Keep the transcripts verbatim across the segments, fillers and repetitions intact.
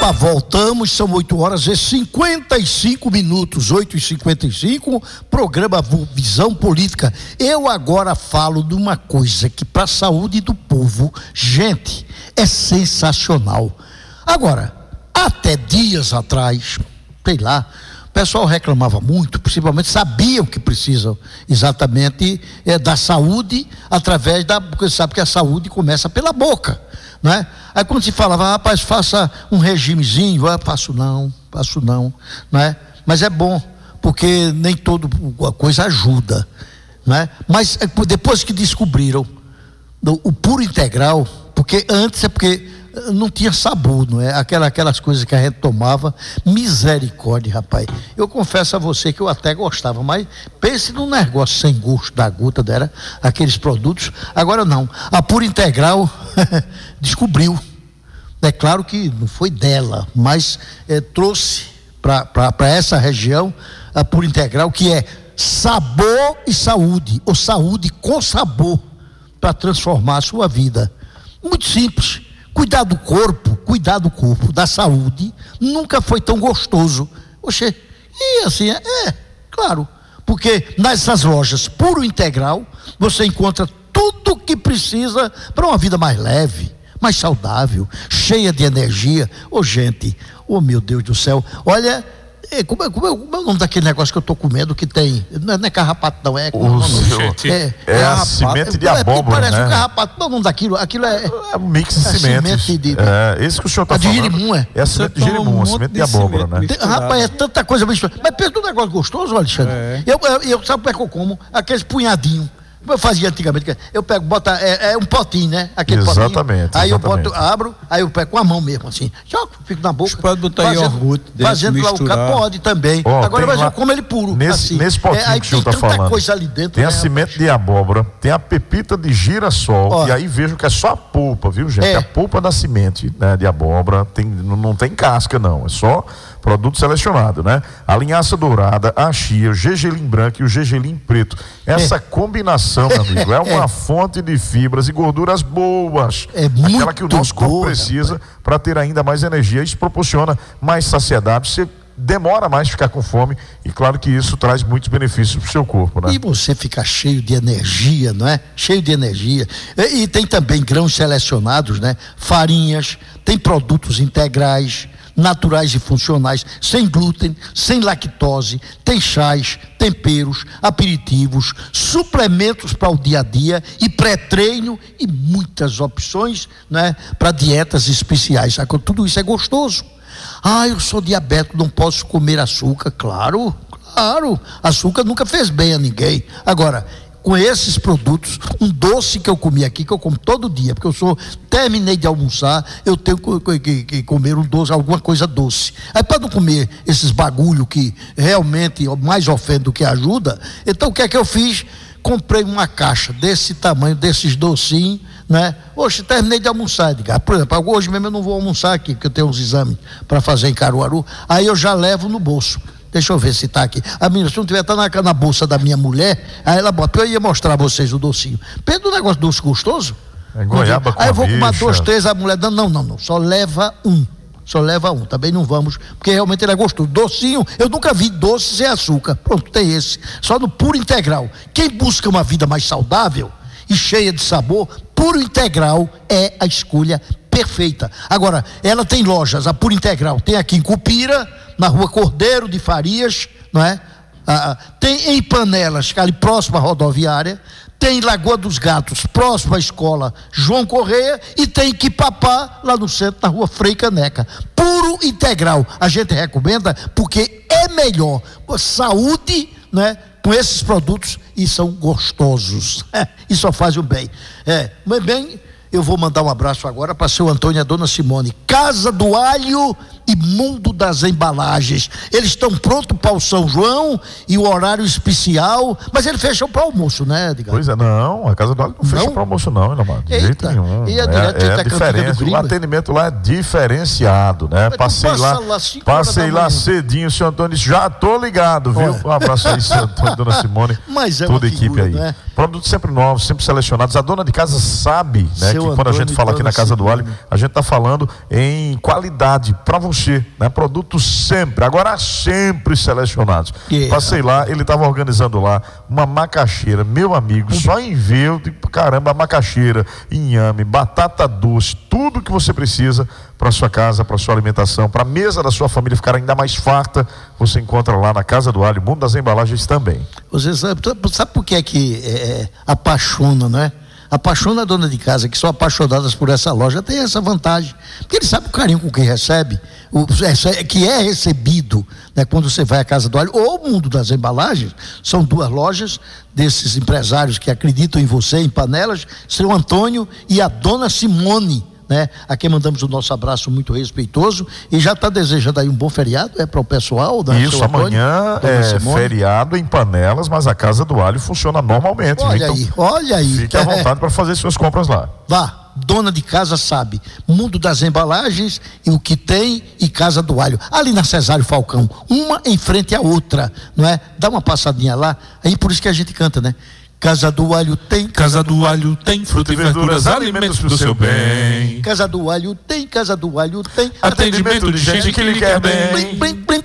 Opa, voltamos, são oito horas e cinquenta e cinco minutos, oito e cinquenta e cinco, programa Visão Política. Eu agora falo de uma coisa que para a saúde do povo, gente, é sensacional. Agora, até dias atrás, sei lá, o pessoal reclamava muito, principalmente sabiam que precisam exatamente é, da saúde através da, porque sabe que a saúde começa pela boca, né? Aí quando se falava, rapaz, faça um regimezinho, ah, faço não, faço não, né? Mas é bom, porque nem toda coisa ajuda, né? Mas depois que descobriram o puro integral, porque antes é porque não tinha sabor, não é? Aquela, aquelas coisas que a gente tomava, misericórdia, rapaz. Eu confesso a você que eu até gostava, mas pense num negócio sem gosto da gota, era aqueles produtos. Agora não, a Pura Integral descobriu. É claro que não foi dela, mas é, trouxe para essa região a Pura Integral, que é sabor e saúde, ou saúde com sabor, para transformar a sua vida. Muito simples. Cuidar do corpo, cuidar do corpo, da saúde, nunca foi tão gostoso. Oxê, e assim, é, é, claro, porque nessas lojas Puro Integral, você encontra tudo o que precisa para uma vida mais leve, mais saudável, cheia de energia. Ô gente, ô meu Deus do céu, olha, é, como, é, como, é, como é o nome daquele negócio que eu tô comendo que tem, não é, não é carrapato não, é... O é, é, é, é a semente de abóbora, parece né? um carrapato, não, o nome daquilo, aquilo é... É um mix de é sementes. Semente de, é, esse que o senhor está falando. De girimum, é? É a semente de girimum, um a semente de, de abóbora, né? Tem, rapaz, é tanta coisa misturada. Mas pensa num negócio gostoso, Alexandre. É. Eu, eu, eu sabe como é que eu como? Aqueles punhadinhos. Como eu fazia antigamente, eu pego, bota, é, é um potinho, né? Aquele exatamente, potinho. Aí exatamente. eu boto, abro, aí eu pego com a mão mesmo, assim. Só fico na boca. Você pode botar fazendo, iogurte dentro, fazendo lá o cara, pode também. Oh, agora, mas lá, eu como ele puro. Nesse, assim. nesse potinho é, aí que o senhor está falando, coisa ali dentro, tem né, a semente de abóbora, tem a pepita de girassol, oh. E aí vejo que é só a polpa, viu, gente? É. A polpa da semente, né, de abóbora, tem, não, não tem casca, não. É só produto selecionado, né? A linhaça dourada, a chia, o gergelim branco e o gergelim preto. Essa é. combinação, meu amigo, é uma é. fonte de fibras e gorduras boas. É muito aquela que o nosso corpo boa, precisa para ter ainda mais energia. Isso proporciona mais saciedade. Você demora mais ficar com fome e claro que isso traz muitos benefícios para o seu corpo, né? E você fica cheio de energia, não é? Cheio de energia. E, e tem também grãos selecionados, né? Farinhas, tem produtos integrais, naturais e funcionais, sem glúten, sem lactose, tem chás, temperos, aperitivos, suplementos para o dia a dia e pré-treino e muitas opções, né, para dietas especiais. Tudo isso é gostoso. Ah, eu sou diabético, não posso comer açúcar. Claro, claro, açúcar nunca fez bem a ninguém. Agora, com esses produtos, um doce que eu comi aqui, que eu como todo dia, porque eu sou, terminei de almoçar, eu tenho que, que, que comer um doce, alguma coisa doce. Aí para não comer esses bagulho que realmente mais ofende do que ajuda, então o que é que eu fiz? Comprei uma caixa desse tamanho, desses docinhos, né? Hoje terminei de almoçar, diga, por exemplo, hoje mesmo eu não vou almoçar aqui, porque eu tenho uns exames para fazer em Caruaru, aí eu já levo no bolso. Deixa eu ver se está aqui. A minha, se não tiver, está na, na bolsa da minha mulher, aí ela bota, eu ia mostrar a vocês o docinho. Pensa um negócio doce gostoso. É goiaba com aí eu vou com uma, bicha. dois, três, a mulher dando, não, não, não, só leva um. Só leva um, também não vamos, porque realmente ele é gostoso. Docinho, eu nunca vi doce sem açúcar. Pronto, tem esse. Só no Puro Integral. Quem busca uma vida mais saudável e cheia de sabor, Puro Integral é a escolha perfeita. Agora, ela tem lojas, a Puro Integral tem aqui em Cupira, na rua Cordeiro de Farias, não é? Ah, tem em Panelas, ali próximo à rodoviária, tem Lagoa dos Gatos, próximo à escola João Correia, e tem Quipapá, lá no centro, na rua Frei Caneca. Puro Integral, a gente recomenda porque é melhor, saúde, né? Com esses produtos e são gostosos, é, e só fazem o bem. É, mas bem, eu vou mandar um abraço agora para seu Antônio e a dona Simone, Casa do Alho e Mundo das Embalagens. Eles estão prontos para o São João e o horário especial, mas ele fechou para almoço, né, Edgar? Pois é, não, a Casa do Alho não, não? fecha para almoço não, Elamar, de Eita. jeito nenhum. E a é, é, é diferente, o atendimento lá é diferenciado, né? Mas passei lá, lá passei lá cedinho, o senhor Antônio disse, já tô ligado, viu? Olha. Um abraço aí, senhor Antônio e dona Simone, mas é toda a figura, equipe aí. Né? Produtos sempre novos, sempre selecionados, a dona de casa sabe, né, que quando a gente fala aqui na Casa do Alho, a gente está falando em qualidade para você, né? Produtos sempre, agora sempre selecionados. Yeah. Passei lá, ele estava organizando lá uma macaxeira, meu amigo, só em ver, tipo, caramba, macaxeira, inhame, batata doce, tudo que você precisa para sua casa, para sua alimentação, para a mesa da sua família ficar ainda mais farta, você encontra lá na Casa do Alho, Mundo das Embalagens também. Você sabe, sabe por que é que é, apaixona, né? Apaixona a dona de casa, que são apaixonadas por essa loja, tem essa vantagem, porque ele sabe o carinho com quem recebe, o, é, que é recebido, né, quando você vai à Casa do Alho ou o Mundo das Embalagens. São duas lojas desses empresários que acreditam em você, em Panelas, seu Antônio e a dona Simone, né? A quem mandamos o nosso abraço muito respeitoso, e já está desejando aí um bom feriado, é para o pessoal, né? Isso, amanhã é feriado em Panelas, mas a Casa do Alho funciona normalmente. Olha então, aí, olha aí. Fique à vontade para fazer suas compras lá. Vá, dona de casa sabe, Mundo das Embalagens e o que tem, e Casa do Alho, ali na Cesário Falcão, uma em frente à outra, não é? Dá uma passadinha lá, aí por isso que a gente canta, né? Casa do Alho tem, Casa do Alho tem fruta e verduras, alimentos do seu bem. Casa do Alho tem, Casa do Alho tem atendimento de gente que lhe quer bem. Blim, blim,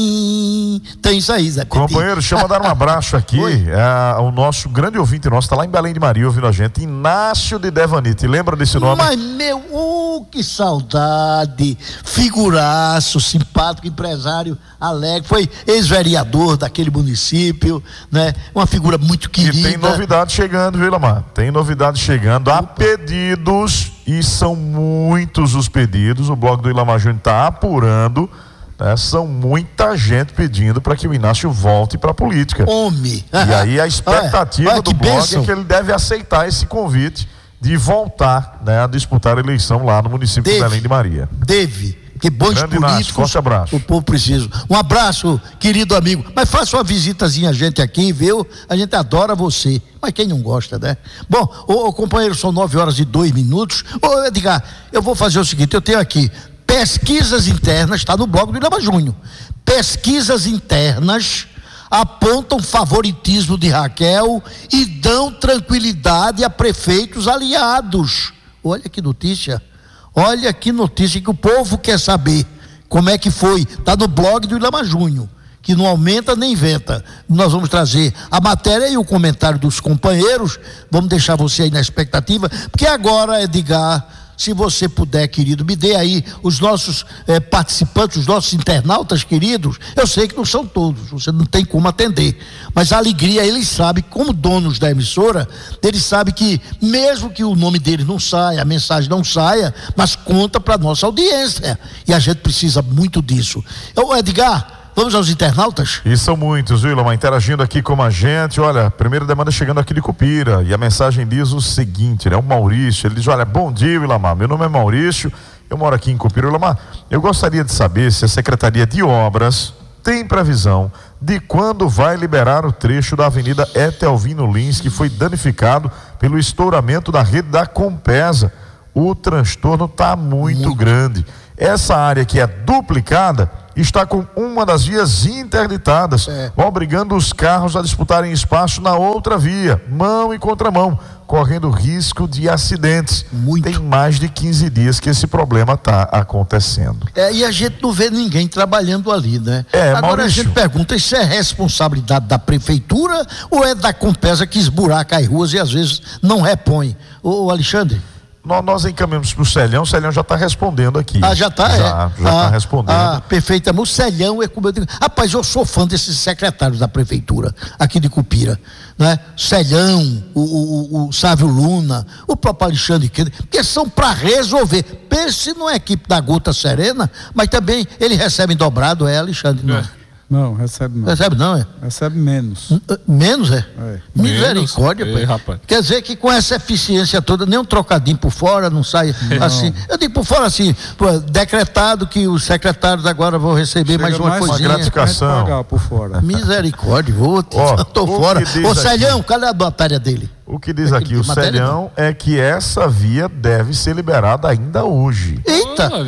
blim. Tem isso aí, Zé. Companheiro, deixa eu mandar um abraço aqui é, o nosso grande ouvinte nosso, está lá em Belém de Maria ouvindo a gente, Inácio de Devanite. Lembra desse nome? Mas meu, oh, que saudade. Figuraço, simpático, empresário alegre, foi ex-vereador daquele município, né? Uma figura muito querida. E tem novidade chegando, viu, Lamar? Tem novidade chegando. Há pedidos, e são muitos os pedidos. O blog do Ilamar Júnior está apurando, né? São muita gente pedindo para que o Inácio volte para a política. Homem! E aí a expectativa olha, olha, do blog bênção. é que ele deve aceitar esse convite de voltar, né, a disputar a eleição lá no município deve, de Belém de Maria. Deve. Que bons Grande políticos, Inácio, forte abraço. O povo precisa. Um abraço, querido amigo. Mas faça uma visitazinha a gente aqui, viu? A gente adora você. Mas quem não gosta, né? Bom, ô, ô, companheiro, são nove horas e dois minutos. Ô, Edgar, eu vou fazer o seguinte, eu tenho aqui pesquisas internas, está no blog do Ilamar Júnior. Pesquisas internas apontam favoritismo de Raquel e dão tranquilidade a prefeitos aliados. Olha que notícia. Olha que notícia que o povo quer saber. Como é que foi? Está no blog do Ilamar Júnior, que não aumenta nem inventa. Nós vamos trazer a matéria e o comentário dos companheiros. Vamos deixar você aí na expectativa, porque agora, Edgar, se você puder, querido, me dê aí os nossos eh, participantes, os nossos internautas queridos. Eu sei que não são todos, você não tem como atender, mas a alegria, eles sabem, como donos da emissora, eles sabem que mesmo que o nome deles não saia, a mensagem não saia, mas conta para nossa audiência, e a gente precisa muito disso. Eu, Edgar, vamos aos internautas? E são muitos, viu, Ilamar, interagindo aqui com a gente. Olha, primeira demanda chegando aqui de Cupira, e a mensagem diz o seguinte, né? O Maurício, ele diz, olha, bom dia, Ilamar, meu nome é Maurício, eu moro aqui em Cupira. Ilamar, eu gostaria de saber se a Secretaria de Obras tem previsão de quando vai liberar o trecho da Avenida Etelvino Lins, que foi danificado pelo estouramento da rede da Compesa. O transtorno está muito, muito grande. Essa área que é duplicada está com uma das vias interditadas, é. obrigando os carros a disputarem espaço na outra via, mão e contramão, correndo risco de acidentes. Muito. Tem mais de quinze dias que esse problema está acontecendo. É, e a gente não vê ninguém trabalhando ali, né? É, Agora Maurício, a gente pergunta, isso é responsabilidade da prefeitura ou é da Compesa que esburaca as ruas e às vezes não repõe? Ô, Alexandre? Nós, nós encaminhamos para o Celhão, o Celhão já está respondendo aqui. Ah, já está? Já, é. já está ah, respondendo. Ah, perfeitamente. O Celhão é como eu digo. Rapaz, eu sou fã desses secretários da prefeitura aqui de Cupira, né? Celhão, o, o, o Sávio Luna, o próprio Alexandre Quedo, porque são para resolver. Pense numa equipe da Gota Serena, mas também ele recebe dobrado, é, Alexandre? Não, é. Não, recebe não. Recebe não, é? Recebe menos. Menos, é? é. Misericórdia, menos, rapaz. Quer dizer que com essa eficiência toda, nem um trocadinho por fora não sai não. assim. Eu digo por fora assim, pô, decretado que os secretários agora vão receber Chega mais uma mais coisinha. Uma gratificação. Pagar por fora. Misericórdia, vou, oh, tô fora. Ô, Celhão, cadê a batalha dele? O que diz aqui, o Celhão é que essa via deve ser liberada ainda hoje. Eita! Olha.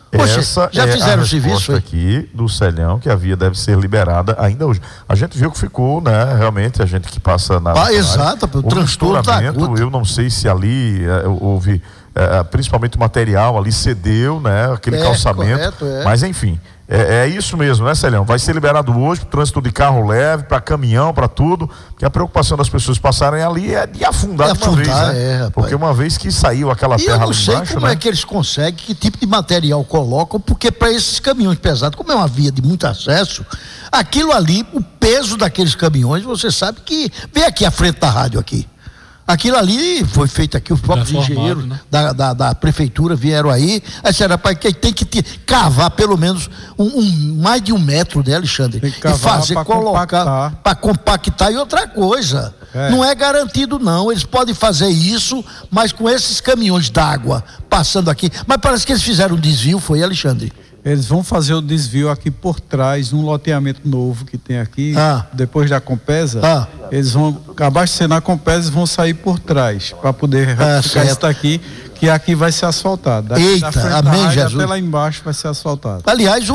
Poxa, essa já é fizeram a o serviço aqui do Celhão, que a via deve ser liberada ainda hoje. A gente viu que ficou, né, realmente, a gente que passa na... Ah, exato, o transtorno da gota. Eu não sei se ali é, houve, é, principalmente o material ali cedeu, né, aquele é, calçamento, correto, é. mas enfim... É, é isso mesmo, né, Celhão? Vai ser liberado hoje para o trânsito de carro leve, para caminhão, para tudo, porque a preocupação das pessoas passarem ali é de afundar, é de uma afundar, vez, né? É, rapaz. Porque uma vez que saiu aquela e terra ali embaixo, eu não sei como né? é que eles conseguem, que tipo de material colocam, porque para esses caminhões pesados, como é uma via de muito acesso, aquilo ali, o peso daqueles caminhões, você sabe que... Vem aqui à frente da rádio aqui. Aquilo ali foi feito aqui, os próprios formado, engenheiros, né? da, da, da prefeitura vieram aí. Aí disseram, rapaz, que tem que te, cavar pelo menos um, um, mais de um metro, né, Alexandre? Tem que E cavar fazer, pra colocar, compactar. para compactar. E outra coisa, é. não é garantido não, eles podem fazer isso, mas com esses caminhões d'água passando aqui. Mas parece que eles fizeram um desvio, foi, Alexandre? Eles vão fazer o desvio aqui por trás, num loteamento novo que tem aqui, ah. depois da Compesa. Ah. Eles vão abastecer na Compesa e vão sair por trás, para poder retificar ah, isso daqui, que aqui vai ser asfaltado. Daqui Eita, da frente amém, da Jesus. até lá embaixo vai ser asfaltado. Aliás, o,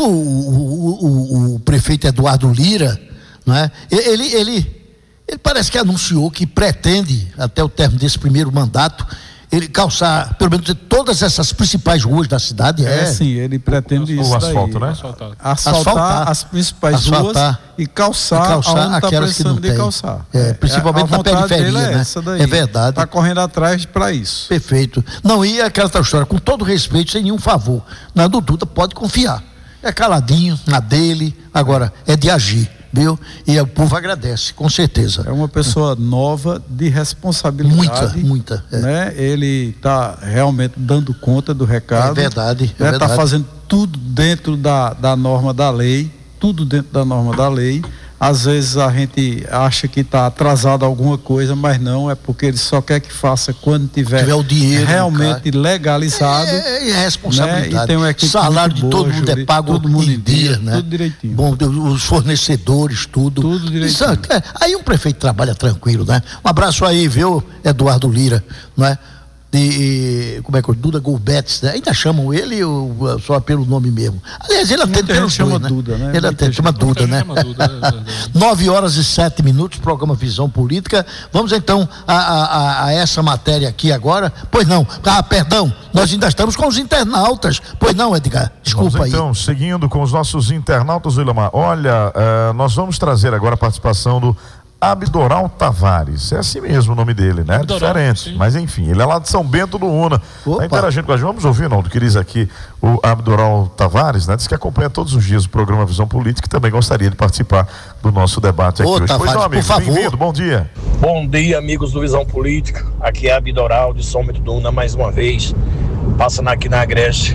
o, o, o prefeito Eduardo Lira, não é? ele, ele, ele parece que anunciou que pretende, até o término desse primeiro mandato, ele calçar, pelo menos, todas essas principais ruas da cidade. É, é sim, ele pretende o isso asfalto, daí. né? Asfaltar, Asfaltar as principais asfaltar, ruas e calçar, e calçar onde está aquelas que não precisando de tem. calçar. É, principalmente a na periferia, dele é né? essa daí. É verdade. Está correndo atrás para isso. Perfeito. Não, e aquela outra história, com todo respeito, sem nenhum favor. Na do Duda pode confiar. É caladinho, na dele, agora é de agir. Viu? E o povo agradece, com certeza. É uma pessoa nova, de responsabilidade. Muita, muita. É. Né? Ele está realmente dando conta do recado. É verdade. Está é verdade. fazendo tudo dentro da, da norma da lei, tudo dentro da norma da lei. Às vezes a gente acha que está atrasado alguma coisa, mas não, é porque ele só quer que faça quando tiver, tiver o dinheiro realmente legalizado. É, é responsabilidade. Né? E tem uma equipe salário de todo mundo é pago todo mundo em dia, né? Tudo direitinho. Bom, os fornecedores, tudo. Tudo direitinho. Isso, é, aí um prefeito trabalha tranquilo, né? Um abraço aí, viu, Eduardo Lira, não é? De, como é que é? Duda Golbetes, né? Ainda chamam ele ou só pelo nome mesmo? Aliás, ele atende pelo chama dois, Duda, né? né? Ele atende, chama Duda, né? Nove horas e sete minutos, programa Visão Política. Vamos então a, a, a essa matéria aqui agora. Pois não, ah, perdão, nós ainda estamos com os internautas. Pois não, Edgar, desculpa vamos, aí. Então, seguindo com os nossos internautas, Willamar, olha, uh, nós vamos trazer agora a participação do Abdoral Tavares, é assim mesmo o nome dele, né? Abdoral, diferente, sim. mas enfim, ele é lá de São Bento do Una. Está interagindo com a gente. Vamos ouvir, não, do que diz aqui o Abdoral Tavares, né? Diz que acompanha todos os dias o programa Visão Política e também gostaria de participar do nosso debate aqui Ô, hoje. Tavares, pois não, amigo, por favor. bem-vindo, bom dia. Bom dia, amigos do Visão Política. Aqui é Abdoral de São Bento do Una, mais uma vez, passando aqui na Agreste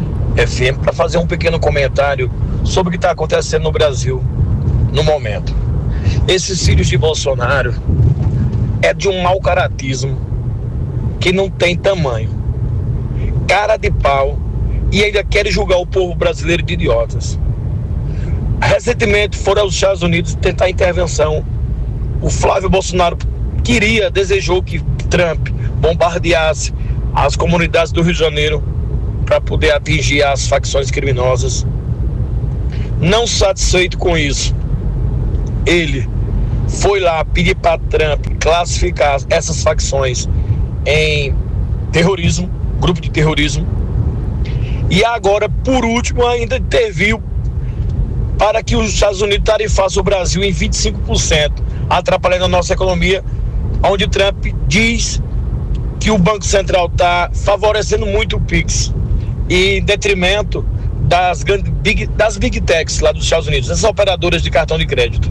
F M para fazer um pequeno comentário sobre o que está acontecendo no Brasil no momento. Esses filhos de Bolsonaro é de um mau caratismo que não tem tamanho. Cara de pau, e ainda querem julgar o povo brasileiro de idiotas. Recentemente foram aos Estados Unidos tentar intervenção. O Flávio Bolsonaro queria, desejou que Trump bombardeasse as comunidades do Rio de Janeiro para poder atingir as facções criminosas. Não satisfeito com isso, ele foi lá pedir para Trump classificar essas facções em terrorismo, grupo de terrorismo, e agora, por último, ainda interviu para que os Estados Unidos tarifassem o Brasil em vinte e cinco por cento, atrapalhando a nossa economia, onde Trump diz que o Banco Central está favorecendo muito o Pix, e em detrimento das, big, das Big Techs lá dos Estados Unidos, essas operadoras de cartão de crédito.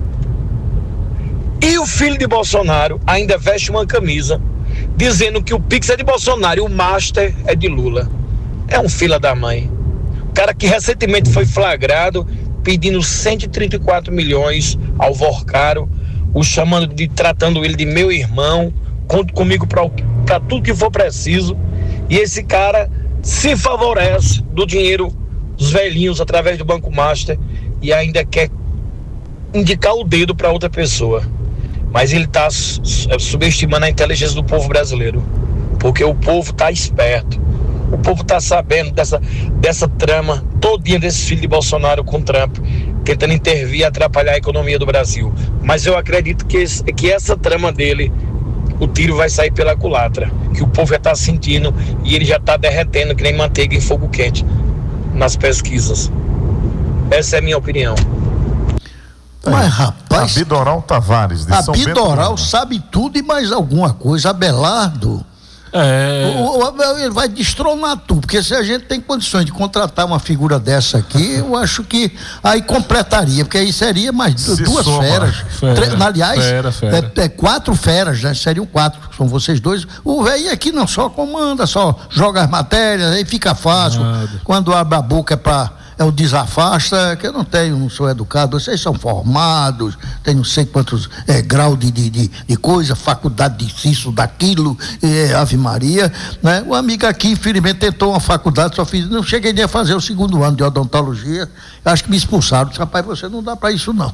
E o filho de Bolsonaro ainda veste uma camisa dizendo que o Pix é de Bolsonaro e o Master é de Lula. É um filho da mãe. O cara que recentemente foi flagrado pedindo cento e trinta e quatro milhões ao Vorcaro, o chamando de, tratando ele de meu irmão, conto comigo para tudo que for preciso. E esse cara se favorece do dinheiro dos velhinhos através do Banco Master e ainda quer indicar o dedo para outra pessoa. Mas ele está subestimando a inteligência do povo brasileiro, porque o povo está esperto. O povo está sabendo dessa, dessa trama todinha desse filho de Bolsonaro com Trump, tentando intervir e atrapalhar a economia do Brasil. Mas eu acredito que, esse, que essa trama dele, o tiro vai sair pela culatra, que o povo já está sentindo e ele já está derretendo que nem manteiga em fogo quente nas pesquisas. Essa é a minha opinião. Mas, rapaz, Abidoral Tavares, de São Bento. Abidoral sabe tudo e mais alguma coisa. Abelardo, É. o, o, ele vai destronar tudo, porque se a gente tem condições de contratar uma figura dessa aqui, eu acho que aí completaria, porque aí seria mais Se duas soma. feras. Fera, Tre- aliás, fera, fera. É, é quatro feras, né? Seriam quatro, são vocês dois. O velho aqui não só comanda, só joga as matérias, aí fica fácil. Nada. Quando abre a boca é para é o desafasta, que eu não tenho, não sou educado, vocês são formados, tem não sei quantos é, graus de, de, de, de coisa, faculdade disso, daquilo, é, Ave Maria, né? O amigo aqui, infelizmente, tentou uma faculdade, só fiz, não cheguei nem a fazer o segundo ano de odontologia, acho que me expulsaram, disse, rapaz, você não dá para isso não.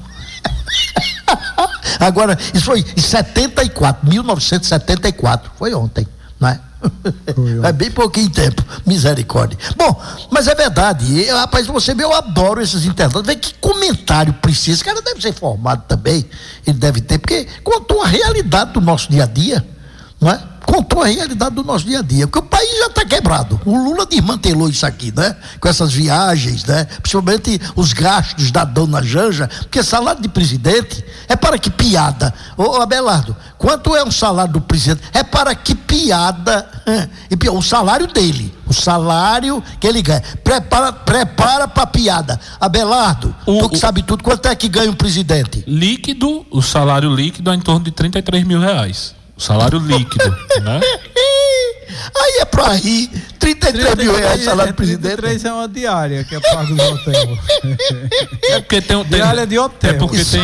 Agora, isso foi em setenta e quatro, mil novecentos e setenta e quatro, foi ontem, né? É bem pouquinho tempo, misericórdia. Bom, mas é verdade, eu, rapaz, você vê, eu adoro esses internautas. Vê que comentário precisa. Esse cara deve ser formado também, ele deve ter, porque contou a realidade do nosso dia a dia, não é? Contou a realidade do nosso dia a dia, porque o país já está quebrado. O Lula desmantelou isso aqui, né? Com essas viagens, né? Principalmente os gastos da dona Janja, porque salário de presidente é para que piada. Ô, Abelardo, quanto é um salário do presidente? É para que piada, e o salário dele, o salário que ele ganha, prepara prepara para piada. Abelardo, O- tu que o- sabe tudo, quanto é que ganha um presidente? Líquido, o salário líquido é em torno de trinta e três mil reais. O salário líquido, né? Aí é pra rir, trinta e três mil reais salário do presidente. trinta e três é uma diária que é pago no hotel. É porque tem, tem Diária de hotel. É porque Isso. tem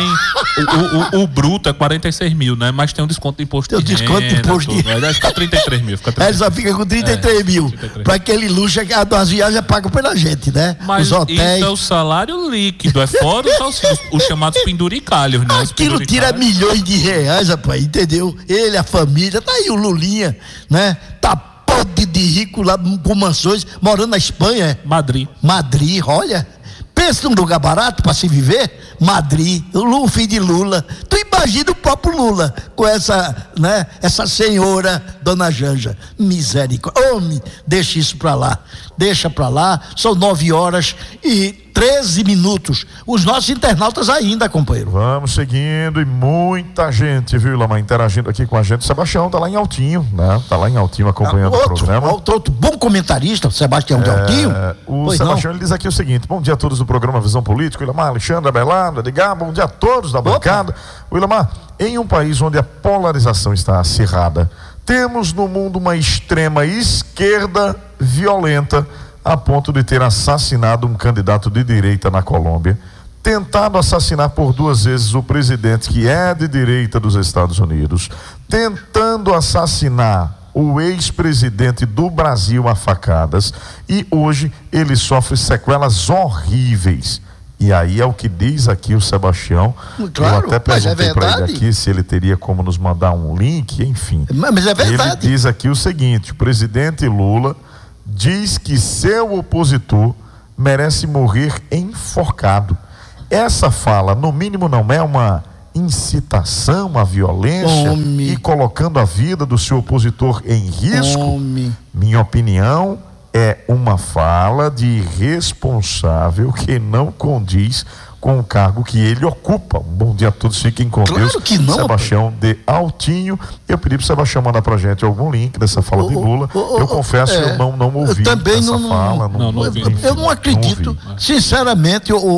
o, o, o bruto é quarenta e seis mil, né? Mas tem um desconto de imposto Tem um de desconto de renda, imposto de- tudo. Aí fica trinta e três mil, fica Aí trinta e ele três. só fica com trinta e três É, mil. trinta e três. Para aquele luxo que as viagens é pago pela gente, né? Mas Os hotéis. isso é o salário líquido, é fora os auxílios, os chamados penduricalhos, né? Os Aquilo tira penduricalhos. milhões de reais, rapaz, entendeu? Ele, a família, tá aí o Lulinha, né? Tá podre de rico lá com mansões, morando na Espanha, Madrid. Madrid, olha. Pensa num lugar barato para se viver? Madrid, o filho de Lula. Tu imagina o próprio Lula com essa, né? Essa senhora, dona Janja. Misericórdia. Homem, deixa isso para lá. Deixa para lá. São nove horas e treze minutos. Os nossos internautas ainda, companheiro. Vamos seguindo e muita gente, viu, Lama, interagindo aqui com a gente. O Sebastião tá lá em Altinho, né? Tá lá em Altinho acompanhando outro, o programa. outro, outro bom comentarista, Sebastião de Altinho. É, o Pois Sebastião ele diz aqui o seguinte: bom dia a todos do programa Visão Política, Ilamar, Alexandre, Abelardo, Edgar, bom dia a todos da bancada. O Ilamar, em um país onde a polarização está acirrada, temos no mundo uma extrema esquerda violenta a ponto de ter assassinado um candidato de direita na Colômbia, tentado assassinar por duas vezes o presidente que é de direita dos Estados Unidos, tentando assassinar o ex-presidente do Brasil a facadas, e hoje ele sofre sequelas horríveis. E aí é o que diz aqui o Sebastião. Claro, eu até mas é perguntei para ele verdade. aqui se ele teria como nos mandar um link, enfim. Mas mas é verdade. Ele diz aqui o seguinte: o presidente Lula diz que seu opositor merece morrer enforcado. Essa fala, no mínimo, não é uma incitação à violência Homem. e colocando a vida do seu opositor em risco? Homem. Minha opinião é uma fala de irresponsável que não condiz com o cargo que ele ocupa. Um bom dia a todos, fiquem com Claro Deus. que não, Sebastião de Altinho. Eu pedi para o Sebastião mandar pra gente algum link dessa fala de Ô, Lula. ô, ô, eu confesso que é, eu não, não ouvi eu também essa não- fala. não, não ouvi. Eu, eu não acredito, ouvi. sinceramente, o, o,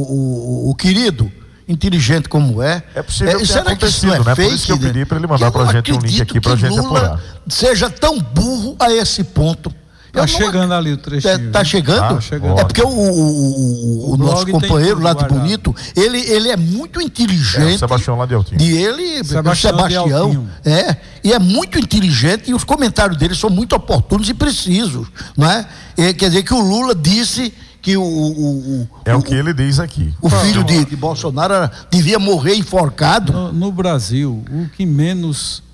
o, o, o querido, inteligente como é. É possível que tenha será que isso acontecido, não é né? Por fake, isso que eu pedi para ele mandar Eu pra não gente um link acredito aqui pra que gente Lula apurar. seja tão burro a esse ponto. Tá Eu não chegando ac- ali o trechinho. É, tá chegando? Tá chegando. É porque o, o, o, o O nosso blog tem companheiro tudo lá de guardado. Bonito, ele, ele é muito É, inteligente. o Sebastião lá de Altinho. E ele, Sebastião Sebastião, de Altinho. é, e é muito inteligente e os comentários dele são muito oportunos e precisos, não é? E, quer dizer que o Lula disse que o, o, o, É o que ele diz aqui. o filho de, de Bolsonaro era- devia morrer enforcado. No, no Brasil, o que menos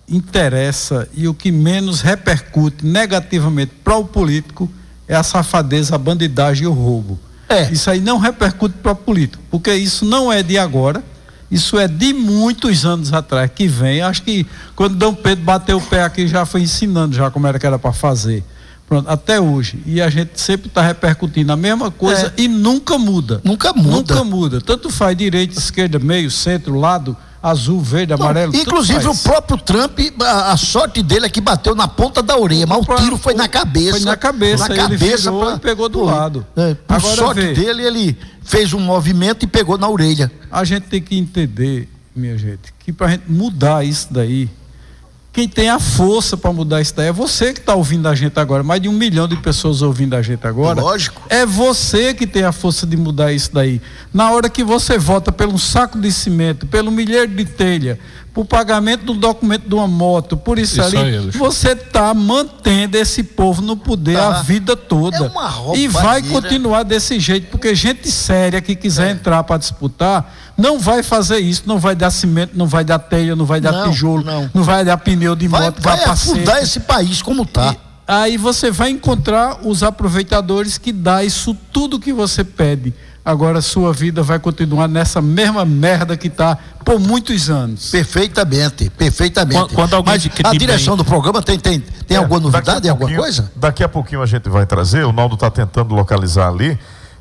interessa e o que menos repercute negativamente para o político é a safadeza, a bandidagem e o roubo. É. Isso aí não repercute para o político, porque isso não é de agora, isso é de muitos anos atrás que vem. Acho que quando Dom Pedro bateu o pé aqui já foi ensinando já como era que era para fazer. Pronto, até hoje. E a gente sempre está repercutindo a mesma coisa é. e nunca muda. Nunca muda. Nunca muda. Tanto faz direita, esquerda, meio, centro, lado, azul, verde, não, amarelo. Inclusive o próprio Trump, a, a sorte dele é que bateu na ponta da orelha, mas o tiro foi na cabeça. Foi na cabeça, na ele cabeça virou pra, e pegou do por, lado. É, por Agora sorte vê, dele, ele fez um movimento e pegou na orelha. A gente tem que entender, minha gente, que pra gente mudar isso daí, quem tem a força para mudar isso daí é você que está ouvindo a gente agora, mais de um milhão de pessoas ouvindo a gente agora. Lógico. É você que tem a força de mudar isso daí. Na hora que você vota pelo saco de cimento, pelo milheiro de telha, por pagamento do documento de uma moto, por isso, isso ali, aí, você está mantendo esse povo no poder tá. a vida toda. É uma roubalheira. E vai continuar desse jeito, porque gente séria que quiser é. entrar para disputar, não vai fazer isso, não vai dar cimento, não vai dar telha, não vai dar não, tijolo, não. não vai dar pneu de vai, moto, vai capacete. afundar esse país como está. Aí você vai encontrar os aproveitadores que dá isso tudo que você pede. Agora a sua vida vai continuar nessa mesma merda que está por muitos anos. Perfeitamente, perfeitamente. Quando, quando alguém Mas de, a de direção bem... do programa tem, tem, tem é, alguma novidade, alguma coisa? Daqui a pouquinho a gente vai trazer, o Naldo está tentando localizar ali.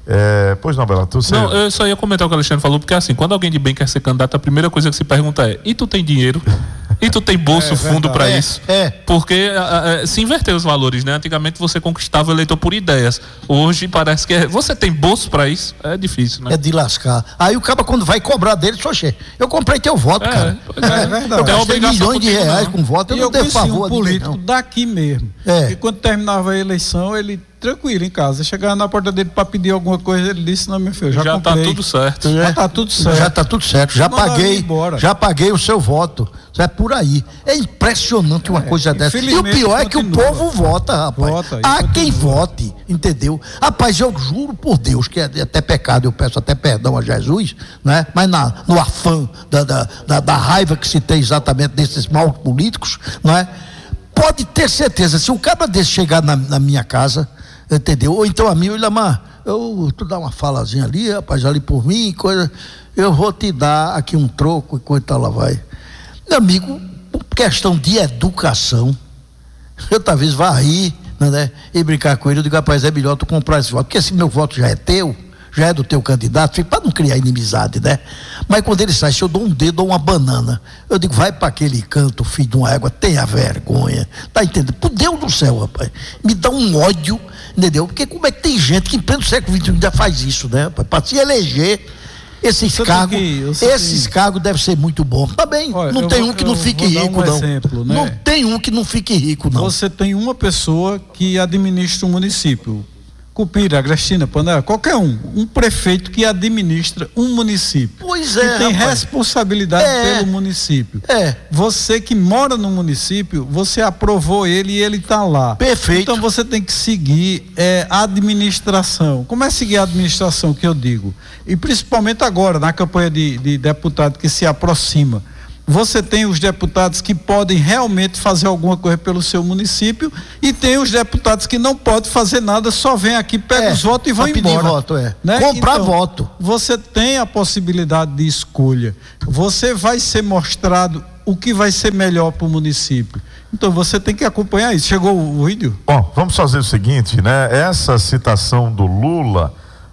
É, pois não, Bela, tu sei. Não, eu só ia comentar o que o Alexandre falou, porque assim, quando alguém de bem quer ser candidato, a primeira coisa que se pergunta é: e tu tem dinheiro? E tu tem bolso, é, fundo para é, isso? É. Porque a, a, se inverteu os valores, né? Antigamente você conquistava o eleitor por ideias. Hoje parece que é. Você tem bolso para isso? É difícil, né? É de lascar. Aí o cara, quando vai cobrar dele, só che, eu comprei teu voto, é, cara. É, é verdade. Eu gastei milhões de reais não. com voto, eu e não eu dei favor um político ninguém, daqui mesmo. É. E quando terminava a eleição, ele tranquilo em casa. Chegava na porta dele para pedir alguma coisa, ele disse: não, meu filho, já, já comprei. tá tudo certo. Já tá tudo certo. Já tá tudo certo. Já paguei. Já paguei o seu voto. É por aí. É impressionante uma é, coisa dessa. E o pior é que continua. O povo vota, rapaz. Vota, Há continua. Quem vote, entendeu? Rapaz, eu juro por Deus que é até pecado, eu peço até perdão a Jesus, né? Mas na, no afã da, da, da, da raiva que se tem exatamente desses maus políticos, não é? Pode ter certeza, se um cara desse chegar na, na minha casa, entendeu? Ou então a mim, olha, mas eu, tu dá uma falazinha ali, rapaz, ali por mim, coisa, eu vou te dar aqui um troco e coisa tal, lá vai. Meu amigo, questão de educação, eu talvez vá rir, né, e brincar com ele, eu digo, rapaz, é melhor tu comprar esse voto, porque se meu voto já é teu, já é do teu candidato, para não criar inimizade, né? Mas quando ele sai, se eu dou um dedo ou uma banana, eu digo, vai para aquele canto, filho de uma égua, tenha vergonha, tá entendendo? Por Deus do céu, rapaz, me dá um ódio, entendeu? Porque como é que tem gente que em pleno século vinte e um ainda faz isso, né? Para se eleger, esses cargos, que, esses que... cargos devem ser muito bons. Tá bem, Olha, não tem vou, um que não fique rico, um não. Exemplo, né? Não tem um que não fique rico, não. Você tem uma pessoa que administra um município, Cupira, Agrestina, Panela, qualquer um, um prefeito que administra um município. Pois é, que tem rapaz. responsabilidade é, pelo município. É. Você que mora no município, você aprovou ele e ele está lá. Perfeito. Então você tem que seguir é, a administração. Como é seguir a administração que eu digo? E principalmente agora, na campanha de, de deputado que se aproxima. Você tem os deputados que podem realmente fazer alguma coisa pelo seu município e tem os deputados que não podem fazer nada, só vem aqui, pega é, os votos e vão embora. Voto, é. Né? Comprar então, voto. Você tem a possibilidade de escolha. Você vai ser mostrado o que vai ser melhor para o município. Então você tem que acompanhar isso. Chegou o vídeo? Bom, vamos fazer o seguinte, né? Essa citação do Lula,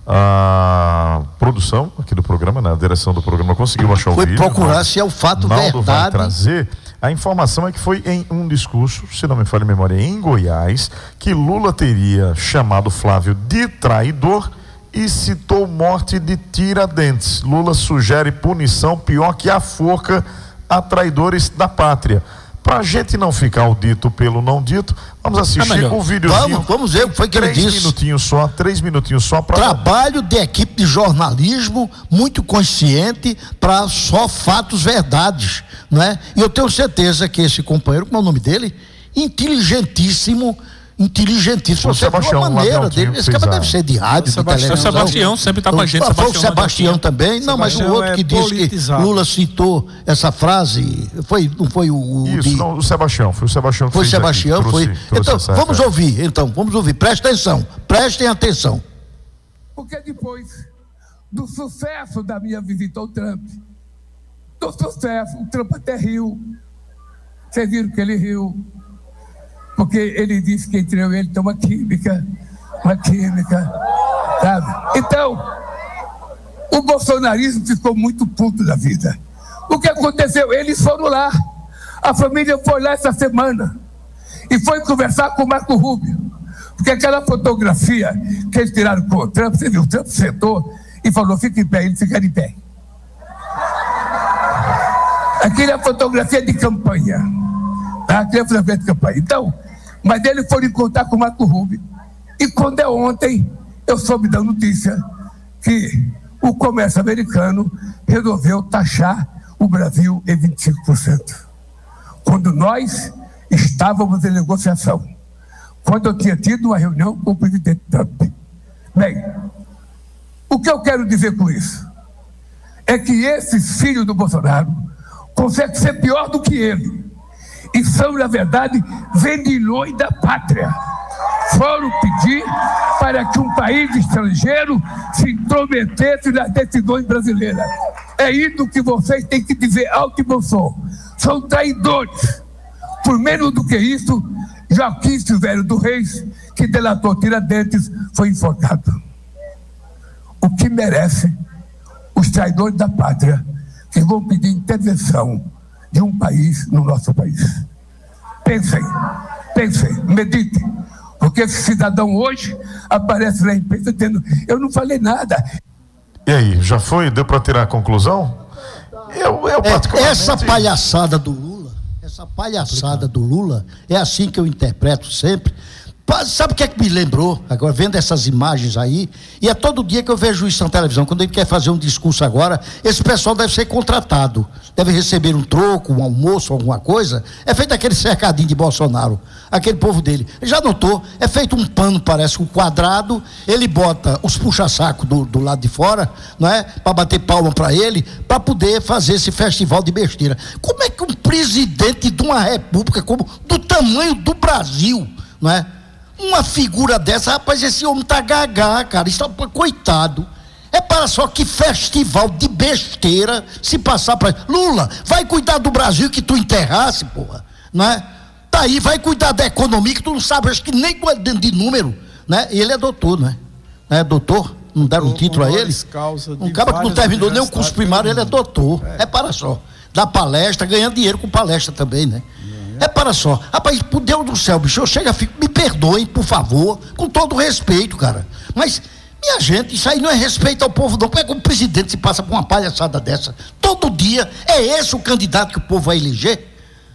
a produção aqui do programa, né? A direção do programa conseguiu achar o foi vídeo. Foi procurar né? se é o fato Naldo verdade. vai trazer. A informação é que foi em um discurso, se não me falha a memória, em Goiás, que Lula teria chamado Flávio de traidor e citou morte de Tiradentes. Lula sugere punição pior que a forca a traidores da pátria. Pra gente não ficar o dito pelo não dito, vamos assistir o videozinho. Vamos, vamos ver o que foi que ele disse. Três minutinhos só, três minutinhos só. Pra... Trabalho de equipe de jornalismo muito consciente para só fatos, verdades, não é? E eu tenho certeza que esse companheiro, como é o nome dele? Inteligentíssimo, inteligentíssimo. O Você viu a maneira dele. Esse cara deve ser de rádio, de televisão. O Sebastião sempre está com a gente. Foi o Sebastião também. Não, mas o outro que disse que Lula citou essa frase, foi, não foi o... Isso, de... não, o Sebastião. Foi o Sebastião que Foi o fez Sebastião, aqui, foi. trouxe, trouxe então, vamos ouvir, então, vamos ouvir. Prestem atenção, prestem atenção. Porque depois do sucesso da minha visita ao Trump, do sucesso, o Trump até riu. Vocês viram que ele riu. Porque ele disse que entre eu e ele tem uma química, uma química, sabe? Então, o bolsonarismo ficou muito puto da vida. O que aconteceu? Eles foram lá, a família foi lá essa semana e foi conversar com o Marco Rubio, porque aquela fotografia que eles tiraram com o Trump, você viu, o Trump sentou e falou, fica em pé, ele fica de pé. Aquela é a fotografia de campanha. Aquela fotografia de campanha. Então, mas eles foram encontrar com o Marco Rubio. E quando é ontem, eu soube da notícia que o comércio americano resolveu taxar o Brasil em vinte e cinco por cento. Quando nós estávamos em negociação. Quando eu tinha tido uma reunião com o presidente Trump. Bem, o que eu quero dizer com isso? É que esses filhos do Bolsonaro conseguem ser pior do que ele. E são, na verdade, vendilhões da pátria. Foram pedir para que um país estrangeiro se intrometesse nas decisões brasileiras. É isso que vocês têm que dizer alto e bom som. São traidores. Por menos do que isso, Joaquim Silvério do Reis, que delatou Tiradentes, foi enforcado. O que merece os traidores da pátria que vão pedir intervenção de um país no nosso país. Pensem, pensem, meditem, porque esse cidadão hoje aparece na imprensa dizendo, eu não falei nada. E aí, já foi? Deu para tirar a conclusão? Eu, eu particularmente... Essa palhaçada do Lula, essa palhaçada do Lula, é assim que eu interpreto sempre. Sabe o que é que me lembrou, agora vendo essas imagens aí, e é todo dia que eu vejo isso na televisão, quando ele quer fazer um discurso agora, esse pessoal deve ser contratado, deve receber um troco, um almoço, alguma coisa, é feito aquele cercadinho de Bolsonaro, aquele povo dele, já notou, é feito um pano, parece um quadrado, ele bota os puxa-saco do, do lado de fora, não é, para bater palma para ele, para poder fazer esse festival de besteira. Como é que um presidente de uma república como do tamanho do Brasil, não é, uma figura dessa, rapaz, esse homem tá gagá, cara, isso, coitado, é para só que festival de besteira se passar para Lula, vai cuidar do Brasil que tu enterrasse, porra, não é? Tá aí, vai cuidar da economia que tu não sabe, acho que nem de número, né? Ele é doutor, né? É doutor, não deram um título a ele, um cara que não terminou nem o curso primário, ele é doutor, é, é para só, dá palestra, ganhando dinheiro com palestra também, né? É para só. Rapaz, por Deus do céu, bicho, eu chego a ficar, me perdoem, por favor, com todo respeito, cara. Mas, minha gente, isso aí não é respeito ao povo, não. Como é que o presidente se passa por uma palhaçada dessa? Todo dia, é esse o candidato que o povo vai eleger?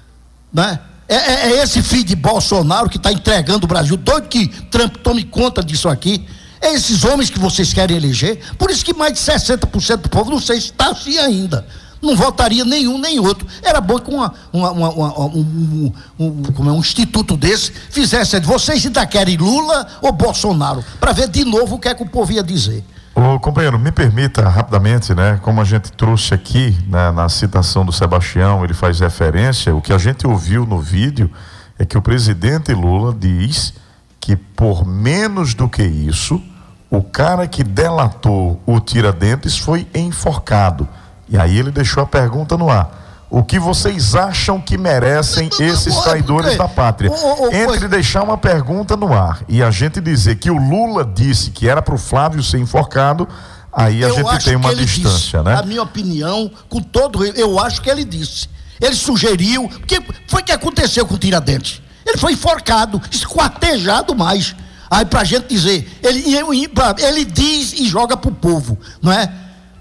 Né? É, é, é esse filho de Bolsonaro que está entregando o Brasil, doido que Trump tome conta disso aqui. É esses homens que vocês querem eleger. Por isso que mais de sessenta por cento do povo, não sei se está assim ainda, não votaria nenhum nem outro. Era bom que uma, uma, uma, uma, um, um, um, como é, um instituto desse fizesse, vocês ainda querem Lula ou Bolsonaro, para ver de novo o que é que o povo ia dizer. Ô, companheiro, me permita rapidamente, né, como a gente trouxe aqui, né, na citação do Sebastião, ele faz referência, o que a gente ouviu no vídeo é que o presidente Lula diz que por menos do que isso, o cara que delatou o Tiradentes foi enforcado. E aí ele deixou a pergunta no ar. O que vocês acham que merecem esses traidores da pátria? Entre deixar uma pergunta no ar e a gente dizer que o Lula disse que era para o Flávio ser enforcado, aí a gente tem uma distância, né? A minha opinião, com todo, eu acho que ele disse. Ele sugeriu, o que foi que aconteceu com o Tiradentes? Ele foi enforcado, esquartejado mais. Aí pra gente dizer, ele, ele diz e joga pro povo, não é?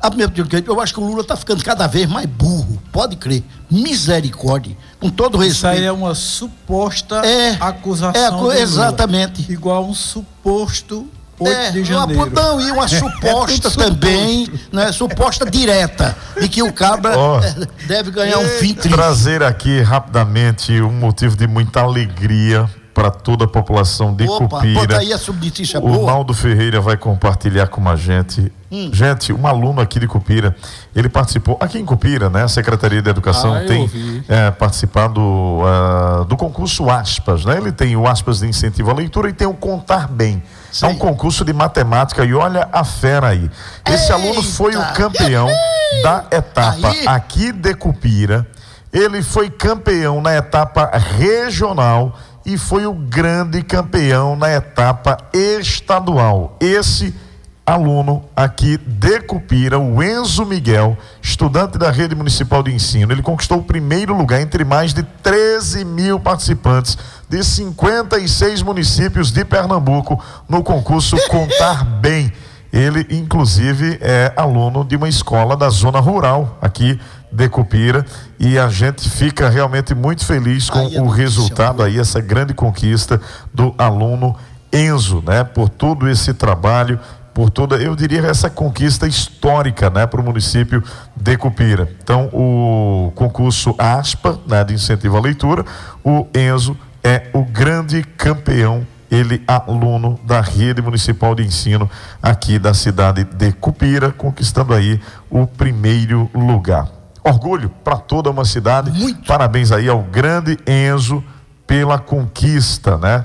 Eu acho que o Lula está ficando cada vez mais burro, pode crer, misericórdia, com todo respeito. Isso aí é uma suposta é, É, acusação exatamente. Lula, igual um suposto oito é, de janeiro. Uma, não, e uma suposta é também, né, suposta direta, de que o cabra oh, deve ganhar um fim triste. Trazer aqui rapidamente um motivo de muita alegria para toda a população de Opa, Cupira. bota aí essa notícia o boa. Naldo Ferreira vai compartilhar com a gente. Hum. Gente, um aluno aqui de Cupira, ele participou, aqui em Cupira, né? A Secretaria de Educação ah, tem é, participado uh, do concurso Aspas, né? Ele tem o Aspas de incentivo à leitura e tem o Contar Bem. Sim. É um concurso de matemática e olha a fera aí. Esse Eita. aluno foi o campeão da etapa aí. aqui de Cupira. Ele foi campeão na etapa regional e foi o grande campeão na etapa estadual. Esse aluno aqui de Cupira, o Enzo Miguel, estudante da Rede Municipal de Ensino, ele conquistou o primeiro lugar entre mais de treze mil participantes de cinquenta e seis municípios de Pernambuco no concurso Contar Bem. Ele, inclusive, é aluno de uma escola da zona rural aqui de Cupira, e a gente fica realmente muito feliz com aí, o resultado aí, essa grande conquista do aluno Enzo, né? Por todo esse trabalho, por toda, eu diria, essa conquista histórica, né, para o município de Cupira. Então, o concurso ASPA, né, de incentivo à leitura, o Enzo é o grande campeão, ele aluno da Rede Municipal de Ensino aqui da cidade de Cupira, conquistando aí o primeiro lugar. Orgulho para toda uma cidade. Muito. Parabéns aí ao grande Enzo pela conquista, né?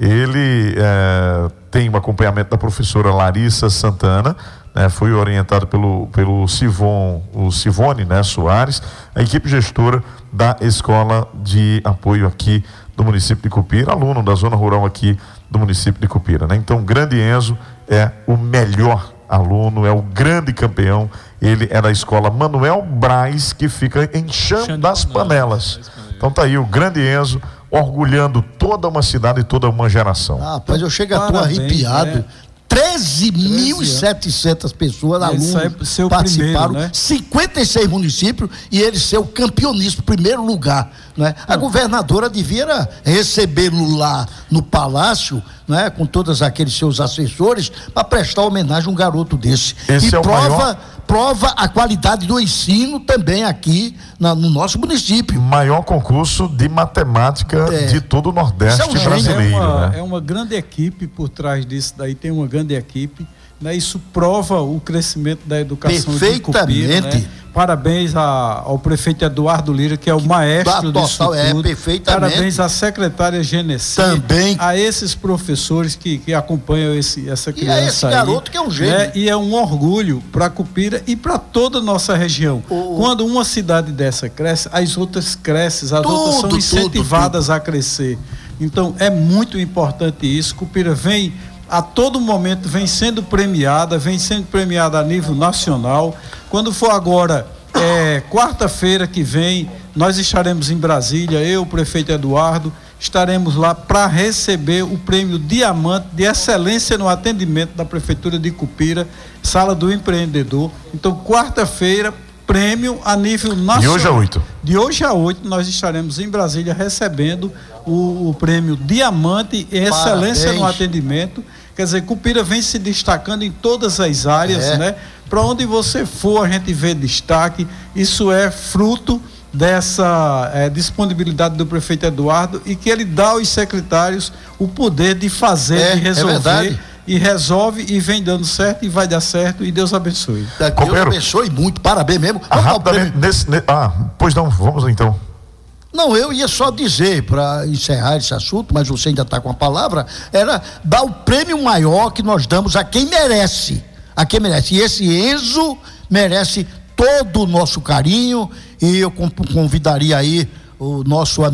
Ele é, tem um acompanhamento da professora Larissa Santana, né? Foi orientado pelo, pelo Sivon, o Sivone, né, Soares, a equipe gestora da Escola de Apoio aqui do município de Cupira, aluno da zona rural aqui do município de Cupira, né? Então, o grande Enzo é o melhor aluno, é o grande campeão. Ele é da escola Manuel Braz, que fica em Chão das Panelas. Então tá aí o grande Enzo, orgulhando toda uma cidade e toda uma geração. Ah, rapaz, eu chego a tô arrepiado. Né? treze mil e setecentas pessoas, alunos, participaram, primeiro, né? cinquenta e seis municípios, e ele ser o campeoníssimo, primeiro lugar, né? A governadora devia recebê-lo lá no palácio, né? Com todos aqueles seus assessores, para prestar homenagem a um garoto desse. Esse e é prova, o maior... prova a qualidade do ensino também aqui na, no nosso município. Maior concurso de matemática é. de todo o Nordeste é um brasileiro. É uma, né? é uma grande equipe por trás disso daí, tem uma grande equipe, né? Isso prova o crescimento da educação de Cupira, né? Parabéns a, ao prefeito Eduardo Lira, que é o maestro disso tudo. É, perfeitamente. Parabéns à secretária Genesi, também a esses professores que, que acompanham esse, essa criança. E a esse aí, garoto que é um gênio. Né? E é um orgulho para Cupira e para toda a nossa região. Oh. Quando uma cidade dessa cresce, as outras crescem, as tudo, outras são incentivadas tudo, tudo. a crescer. Então é muito importante isso. Cupira vem a todo momento, vem sendo premiada, vem sendo premiada a nível nacional. Quando for agora, é, quarta-feira que vem, nós estaremos em Brasília, eu, o prefeito Eduardo, estaremos lá para receber o prêmio Diamante de Excelência no Atendimento da Prefeitura de Cupira, Sala do Empreendedor. Então, quarta-feira, prêmio a nível nacional. De hoje a oito. De hoje a oito, nós estaremos em Brasília recebendo o, o prêmio Diamante e Excelência Parabéns. no Atendimento. Quer dizer, Cupira vem se destacando em todas as áreas, é. né? Para onde você for, a gente vê destaque. Isso é fruto dessa é, disponibilidade do prefeito Eduardo, e que ele dá aos secretários o poder de fazer, é, de resolver. É e resolve e vem dando certo e vai dar certo, e Deus abençoe. Deus Companheiro. abençoe muito, parabéns mesmo. Ah, rapidamente, nesse, ne, ah, pois não, vamos então. Não, eu ia só dizer, para encerrar esse assunto, mas você ainda está com a palavra, era dar o prêmio maior que nós damos a quem merece, a quem merece. E esse Enzo merece todo o nosso carinho, e eu convidaria aí o nosso amigo